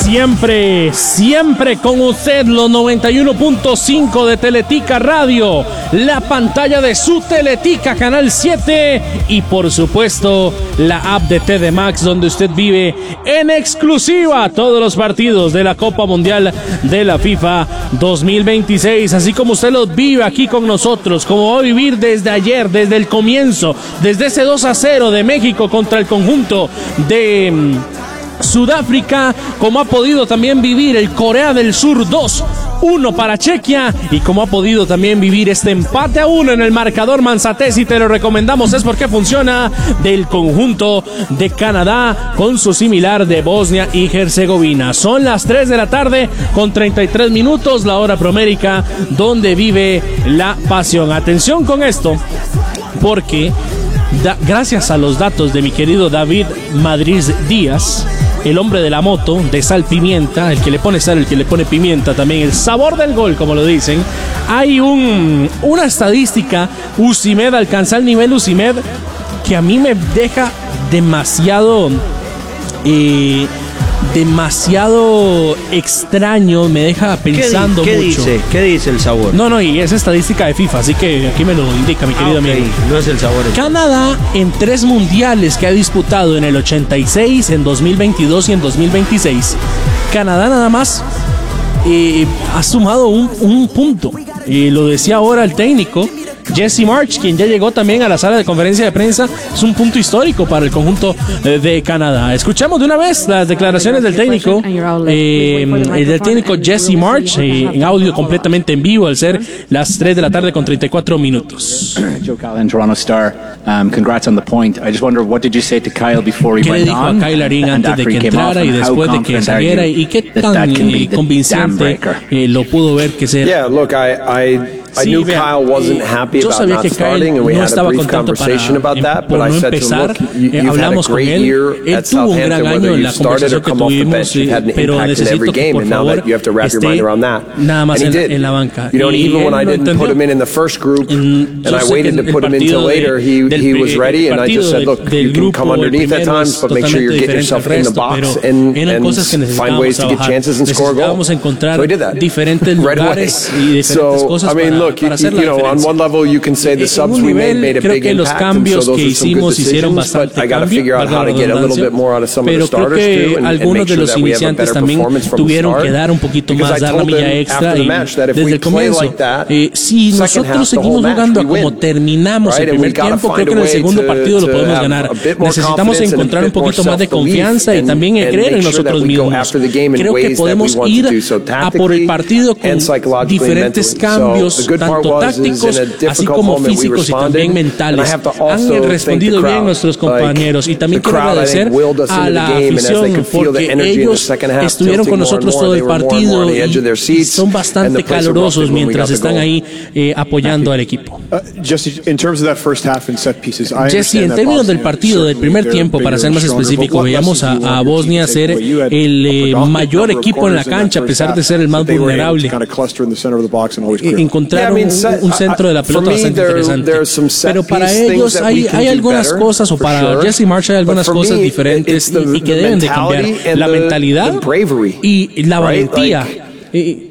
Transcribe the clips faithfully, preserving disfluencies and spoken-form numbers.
Siempre, siempre con usted, los noventa y uno punto cinco de Teletica Radio, la pantalla de su Teletica Canal siete y por supuesto la app de T D Max, donde usted vive en exclusiva todos los partidos de la Copa Mundial de la FIFA dos mil veintiséis, así como usted los vive aquí con nosotros, como va a vivir desde ayer, desde el comienzo, desde ese dos a cero de México contra el conjunto de Sudáfrica, como ha podido también vivir el Corea del Sur dos uno para Chequia, y como ha podido también vivir este empate a uno en el marcador Manzatés, y te lo recomendamos, es porque funciona, del conjunto de Canadá con su similar de Bosnia y Herzegovina. Son las tres de la tarde con treinta y tres minutos, la hora promérica, donde vive la pasión. Atención con esto, porque da, gracias a los datos de mi querido David Madrid Díaz, el hombre de la moto, de sal pimienta, el que le pone sal, el que le pone pimienta también, el sabor del gol, como lo dicen, hay un, una estadística. Usimed alcanza el nivel Usimed, que a mí me deja demasiado eh, demasiado extraño, me deja pensando ¿Qué, di- qué mucho. Dice? ¿Qué dice el sabor? No, no, y es estadística de FIFA, así que aquí me lo indica mi querido ah, okay. amigo. No es el sabor. Canadá, en tres mundiales que ha disputado, en el ochenta y seis, en dos mil veintidós y en dos mil veintiséis, Canadá nada más eh, ha sumado un, un punto. Y lo decía ahora el técnico Jesse March, quien ya llegó también a la sala de conferencia de prensa. Es un punto histórico para el conjunto eh, de Canadá. Escuchamos de una vez las declaraciones del técnico, eh, del técnico Jesse March, eh, en audio completamente en vivo, al ser las tres de la tarde con treinta y cuatro minutos. Joe Callahan, Toronto Star. Um, congrats on the point. I just wonder, what did you say to Kyle before he ¿Qué le went dijo on? a Kyle Larín antes de que entrara y después de que saliera? ¿Y qué tan eh, convincente eh, lo pudo ver que ser? Yeah, look, I, I I Sí, knew vean, Kyle wasn't eh, happy yo about sabía not que Kyle starting, and we no had a estaba brief contento conversation para, about that. por But I no said to him, empezar. look, you, eh, you've had a hablamos con great él. year Él at tuvo un gran Southampton, año whether en you la started or conversación que come off the tuvimos, bench. You had an pero impact in necesito every que game, por and now favor that you have to wrap your mind esté around that. nada más And he en, did. en la banca. You know, and Y even when él I lo didn't entendió. put him in in the first group, En, and I sé que waited to el put him in partido till later, he del, he was ready, and I just said, look, del you can grupo, come underneath at times, but make sure you're getting yourself in the box and, and find ways to get chances and score a goal. Necesitábamos encontrar So he did that diferentes right away. lugares y diferentes So, cosas I mean, para, look, you, para hacer la you know, on diferencia. one level you can say the En subs un we made nivel, made a creo big que los impact, and so cambios those que are some good hicimos hicieron decisions, but bastante I got to cambio, figure out valga how la to get a little bit more out of some of the pero creo starters que too, and, and algunos make de sure los that we have a iniciantes better también performance from the tuvieron start. que dar un poquito Because más, I dar la told milla them extra, after the y match that if desde we el play comienzo, like that, eh, si second nosotros half, the seguimos whole match, jugando a we como win. terminamos Right? el And we primer gotta tiempo, creo find que en a el way segundo to- partido lo to podemos have ganar. a bit more Necesitamos confidence and a encontrar un bit more poquito más de self-belief confianza y and- también and creer en make sure nosotros that we go mismos. after the game in Creo que ways that we podemos want to ir do so a por el tactically partido con and psychologically and diferentes mentally. cambios, So the good part tanto was is tácticos in a así difficult como moment we físicos y también responded, mentales. and I have to Han also thank respondido the bien crowd. nuestros Like, compañeros, y también the quiero crowd, I agradecer think, willed us a into the la game, and as they afición, could feel the porque energy in the ellos second half estuvieron con tilting more and nosotros more, todo they el were more and partido more on the edge of their y seats, son and bastante the place calurosos erupted when we got mientras the están goal. ahí eh, apoyando al equipo. Uh, Jesse, in terms of that first half and set pieces, I Jesse, en understand that términos del Bosnia partido del certainly primer they're tiempo, para bigger ser and más stronger, específico, but what veíamos a, lessons do you a want your Bosnia team to take ser away? You had el a eh, predominant mayor number of equipo en la corners in that cancha, a first pesar half de ser el más that they were able vulnerable. to kind of cluster in the center of the box and always clear. Encontrar Yeah, I mean, un, set- un centro de la I- for pelota me, bastante there- interesante. there are some set Pero para piece things ellos that hay, we can hay do algunas better, cosas, o for para sure. Jesse March hay algunas But for cosas me, diferentes it's the- y, y que the deben de cambiar. mentality and La the- mentalidad the bravery, y la right? valentía. Like, Eh,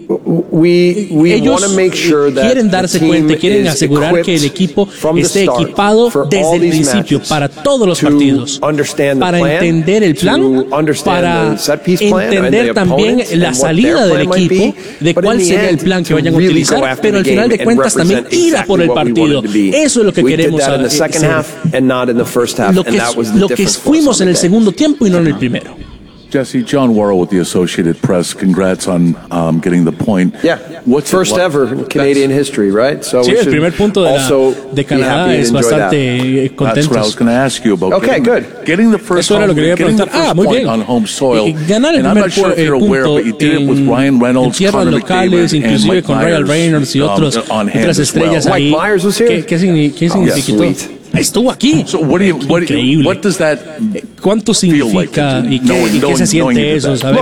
We, we ellos want to make sure that quieren darse the team cuenta, quieren is asegurar que el equipped equipo from the esté start equipado for desde all el these principio matches para todos los to partidos, understand the para plan, entender el plan, to understand para the set piece plan and the entender también opponents la and what salida their del plan might equipo, be, de but cuál in the sería el end, plan que to vayan a really go utilizar, after pero the al final game de and cuentas también represent ir a por el exactly what we partido. wanted to be. Eso es lo que We did queremos that in the hacer. second half and not in the first half, Lo and que, that was the lo que difference for us fuimos on en the el day. segundo tiempo y no en el primero. Jesse, John Worrell with the Associated Press. Congrats on um, getting the point. Yeah, What's first it, what, ever in Canadian history, right? So Sí, we el should primer punto de, la, also de be Canadá happy and es enjoy that. bastante That's what I was contentos. going to ask you about. Okay, getting, good. Getting the first, Eso era lo home, que quería getting the preguntar. first Ah, muy point bien. on home soil. Y ganar el And I'm primer not sure if you're punto aware, but you did it with en, Ryan en Reynolds, tierras Connor locales, McDavid, and inclusive Mike con Ryan Myers, Reynolds y um, otros, on hand otras as well. estrellas ahí. Mike Myers was here? ¿Qué, qué, signi- qué significó? Sweet. Estuvo aquí. So what do you, what, do you, Increíble. what does that ¿Cuánto feel like significa to- y qué, knowing- y qué se knowing- knowing siente you did eso? that? ¿Saber